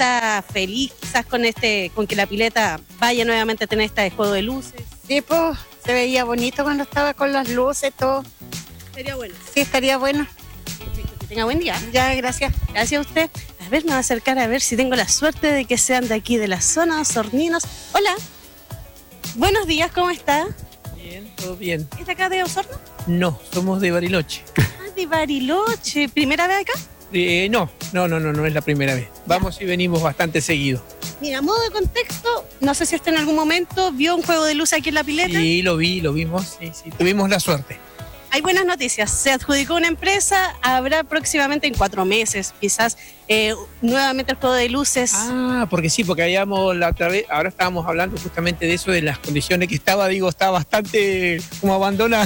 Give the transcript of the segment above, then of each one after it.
está feliz quizás con que la pileta vaya nuevamente a tener este juego de luces. Sí, pues, se veía bonito cuando estaba con las luces, todo. Sería bueno. Sí, estaría bueno. Perfecto, que tenga buen día. Ya, gracias. Gracias a usted. A ver, me voy a acercar a ver si tengo la suerte de que sean de aquí, de la zona de Osorninos. Hola. Buenos días, ¿cómo está? Bien, todo bien. ¿Es de acá de Osorno? No, somos de Bariloche. Ah, de Bariloche. ¿Primera vez acá? No es la primera vez. Vamos y venimos bastante seguido. Mira, a modo de contexto, no sé si usted en algún momento vio un juego de luz aquí en la pileta. Sí, lo vimos, sí, tuvimos la suerte. Hay buenas noticias. Se adjudicó una empresa, habrá próximamente en 4 meses, quizás, nuevamente el juego de luces. Ah, porque habíamos la otra vez, ahora estábamos hablando justamente de eso, de las condiciones que estaba bastante como abandonado.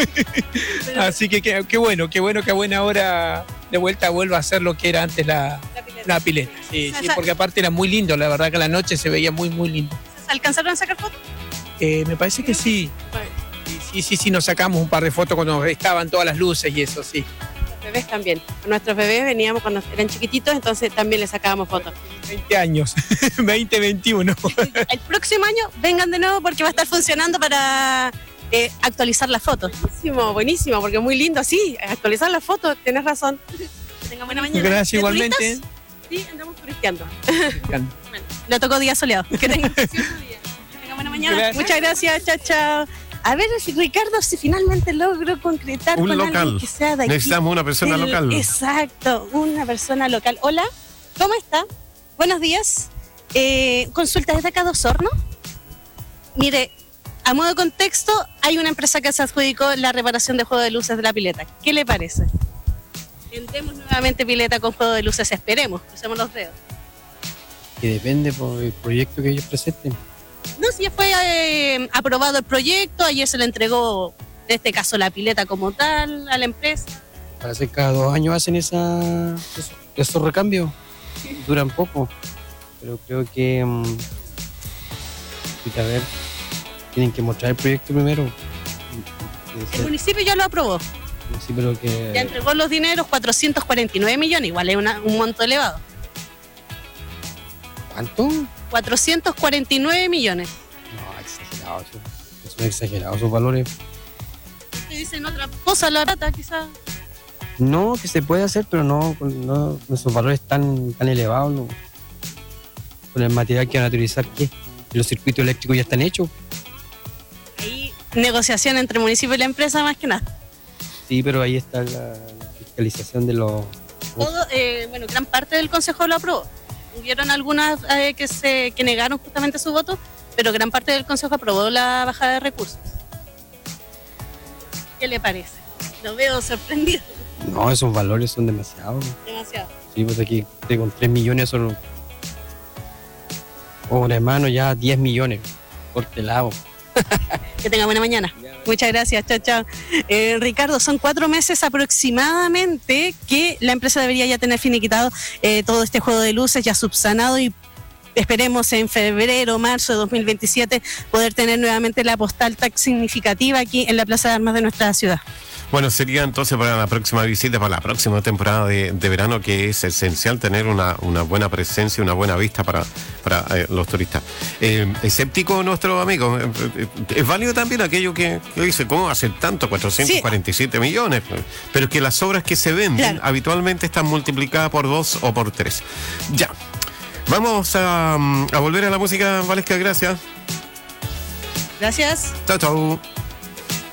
Así que qué bueno que a buena hora de vuelta vuelva a ser lo que era antes la pileta. Sí, porque aparte era muy lindo, la verdad que a la noche se veía muy, muy lindo. ¿Se alcanzaron a sacar fotos? Me parece que sí. Sí, nos sacamos un par de fotos cuando estaban todas las luces y eso, sí. Los bebés también. Nuestros bebés veníamos cuando eran chiquititos, entonces también les sacábamos fotos. 20 años, 2021. El próximo año vengan de nuevo porque va a estar funcionando para actualizar las fotos. Buenísimo, porque es muy lindo, sí, actualizar las fotos, tenés razón. Que tengan buena mañana. Gracias, igualmente. ¿Turistas? Sí, andamos turisteando. Bueno, le tocó día soleado. Que tengan buena mañana. Gracias. Muchas gracias, chao. A ver, Ricardo, si finalmente logro concretar un con local. alguien que sea de aquí. Necesitamos una persona local. Exacto, una persona local. Hola, ¿cómo está? Buenos días. Consulta desde acá de Osorno. Mire, a modo de contexto, hay una empresa que se adjudicó la reparación de juego de luces de la pileta. ¿Qué le parece? Tendremos nuevamente pileta con juego de luces, esperemos, crucemos los dedos. Que depende por el proyecto que ellos presenten. No, si ya fue aprobado el proyecto, ayer se le entregó, en este caso, la pileta como tal a la empresa. Parece que cada 2 años hacen esos recambios. Duran poco. Pero creo que a ver, tienen que mostrar el proyecto primero. El municipio ya lo aprobó. Sí, pero que Ya entregó los dineros, 449 millones, igual es un monto elevado. ¿cuánto? 449 millones. No, exagerado. Son exagerados esos valores. Te dicen otra cosa, la plata, quizás. No, que se puede hacer, pero no esos valores tan elevados. No. Con el material que van a utilizar, ¿qué? Los circuitos eléctricos ya están hechos. Ahí, negociación entre el municipio y la empresa, más que nada. Sí, pero ahí está la fiscalización de los... Todo, gran parte del consejo lo aprobó. Hubieron algunas que negaron justamente su voto, pero gran parte del consejo aprobó la bajada de recursos. ¿Qué le parece? Lo veo sorprendido. No, esos valores son demasiados. Demasiado. Sí, pues aquí con 3 millones son... hermano, ya 10 millones por lado. Que tenga buena mañana. Muchas gracias, chao. Ricardo, son 4 meses aproximadamente que la empresa debería ya tener finiquitado todo este juego de luces ya subsanado y esperemos en febrero, marzo de 2027 poder tener nuevamente la postal tan significativa aquí en la Plaza de Armas de nuestra ciudad. Bueno, sería entonces para la próxima visita, para la próxima temporada de verano, que es esencial tener una buena presencia, una buena vista para los turistas. Escéptico nuestro amigo, es válido también aquello que dice, ¿cómo hacer tanto? 447 millones. Pero que las obras que se venden habitualmente están multiplicadas por 2 o por 3. Ya. Vamos a volver a la música, Valesca, gracias. Gracias. Chao.